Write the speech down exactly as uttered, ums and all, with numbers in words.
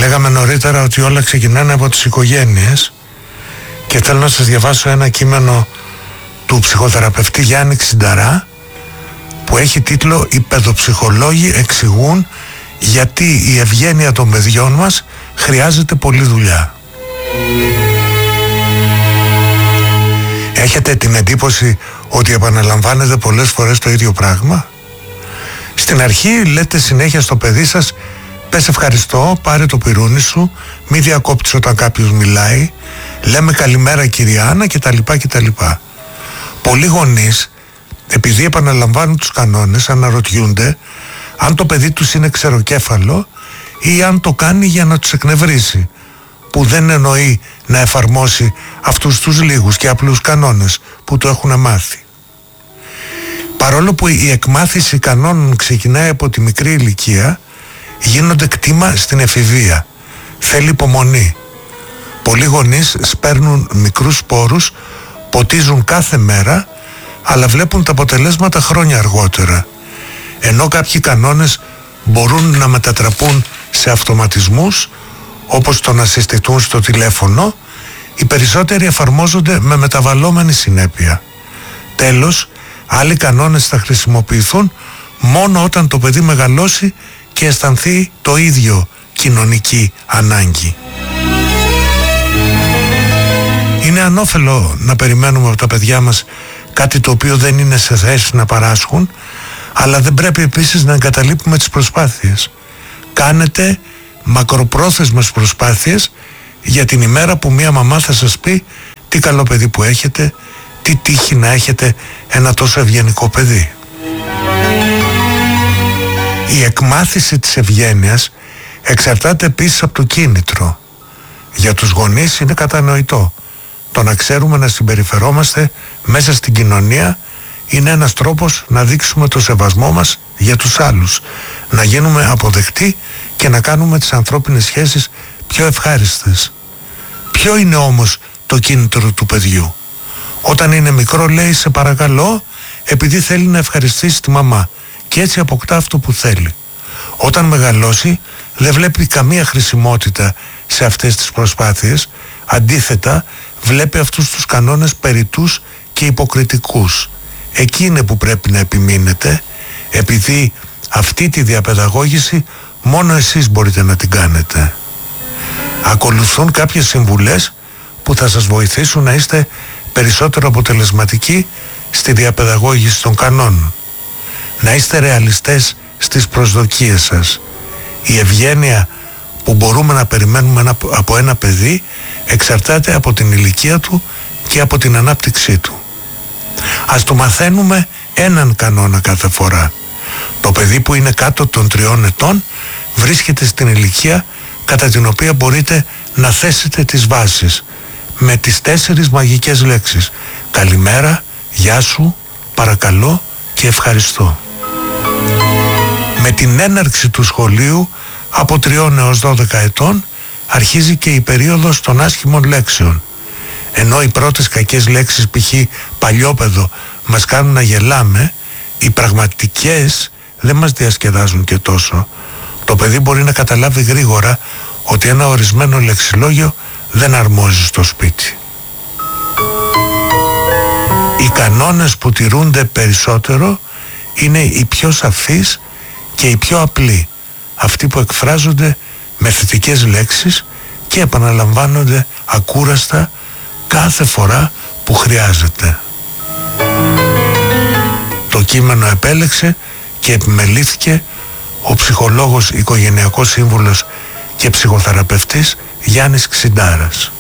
Λέγαμε νωρίτερα ότι όλα ξεκινάνε από τις οικογένειες και θέλω να σας διαβάσω ένα κείμενο του ψυχοθεραπευτή Γιάννη Ξινταρά που έχει τίτλο «Οι παιδοψυχολόγοι εξηγούν γιατί η ευγένεια των παιδιών μας χρειάζεται πολλή δουλειά». Έχετε την εντύπωση ότι επαναλαμβάνετε πολλές φορές το ίδιο πράγμα? Στην αρχή λέτε συνέχεια στο παιδί σας «Πες ευχαριστώ, πάρε το πυρούνι σου, μη διακόπτεις όταν κάποιος μιλάει, λέμε καλημέρα κυρία Άννα» κτλ. κτλ. Πολλοί γονείς, επειδή επαναλαμβάνουν τους κανόνες, αναρωτιούνται αν το παιδί τους είναι ξεροκέφαλο ή αν το κάνει για να τους εκνευρίσει, που δεν εννοεί να εφαρμόσει αυτούς τους λίγους και απλούς κανόνες που το έχουν μάθει. Παρόλο που η εκμάθηση κανόνων ξεκινάει από τη μικρή ηλικία, γίνονται κτήμα στην εφηβεία. Θέλει υπομονή. Πολλοί γονείς σπέρνουν μικρούς σπόρους, ποτίζουν κάθε μέρα, αλλά βλέπουν τα αποτελέσματα χρόνια αργότερα. Ενώ κάποιοι κανόνες μπορούν να μετατραπούν σε αυτοματισμούς, όπως το να συστηθούν στο τηλέφωνο, οι περισσότεροι εφαρμόζονται με μεταβαλλόμενη συνέπεια. Τέλος, άλλοι κανόνες θα χρησιμοποιηθούν μόνο όταν το παιδί μεγαλώσει και αισθανθεί το ίδιο κοινωνική ανάγκη. Είναι ανώφελο να περιμένουμε από τα παιδιά μας κάτι το οποίο δεν είναι σε θέση να παράσχουν, αλλά δεν πρέπει επίσης να εγκαταλείπουμε τις προσπάθειες. Κάνετε μακροπρόθεσμες προσπάθειες για την ημέρα που μία μαμά θα σας πει τι καλό παιδί που έχετε, τι τύχη να έχετε ένα τόσο ευγενικό παιδί. Η εκμάθηση της ευγένειας εξαρτάται επίσης από το κίνητρο. Για τους γονείς είναι κατανοητό. Το να ξέρουμε να συμπεριφερόμαστε μέσα στην κοινωνία είναι ένας τρόπος να δείξουμε το σεβασμό μας για τους άλλους, να γίνουμε αποδεκτοί και να κάνουμε τις ανθρώπινες σχέσεις πιο ευχάριστες. Ποιο είναι όμως το κίνητρο του παιδιού? Όταν είναι μικρό λέει «σε παρακαλώ» επειδή θέλει να ευχαριστήσει τη μαμά και έτσι αποκτά αυτό που θέλει. Όταν μεγαλώσει δεν βλέπει καμία χρησιμότητα σε αυτές τις προσπάθειες, αντίθετα βλέπει αυτούς τους κανόνες περιττούς και υποκριτικούς. Εκεί είναι που πρέπει να επιμείνετε, επειδή αυτή τη διαπαιδαγώγηση μόνο εσείς μπορείτε να την κάνετε. Ακολουθούν κάποιες συμβουλές που θα σας βοηθήσουν να είστε περισσότερο αποτελεσματικοί στη διαπαιδαγώγηση των κανόνων. Να είστε ρεαλιστές στις προσδοκίες σας. Η ευγένεια που μπορούμε να περιμένουμε από ένα παιδί εξαρτάται από την ηλικία του και από την ανάπτυξή του. Ας το μαθαίνουμε έναν κανόνα κάθε φορά. Το παιδί που είναι κάτω των τριών ετών βρίσκεται στην ηλικία κατά την οποία μπορείτε να θέσετε τις βάσεις με τις τέσσερις μαγικές λέξεις: καλημέρα, γεια σου, παρακαλώ και ευχαριστώ. Με την έναρξη του σχολείου από τριών έως δώδεκα ετών αρχίζει και η περίοδος των άσχημων λέξεων. Ενώ οι πρώτες κακές λέξεις, π.χ. παλιόπαιδο, μας κάνουν να γελάμε, οι πραγματικές δεν μας διασκεδάζουν και τόσο. Το παιδί μπορεί να καταλάβει γρήγορα ότι ένα ορισμένο λεξιλόγιο δεν αρμόζει στο σπίτι. Οι κανόνες που τηρούνται περισσότερο είναι οι πιο σαφείς και οι πιο απλοί, αυτοί που εκφράζονται με θετικές λέξεις και επαναλαμβάνονται ακούραστα κάθε φορά που χρειάζεται. Το κείμενο επέλεξε και επιμελήθηκε ο ψυχολόγος, οικογενειακός σύμβουλος και ψυχοθεραπευτής Γιάννης Ξιντάρας.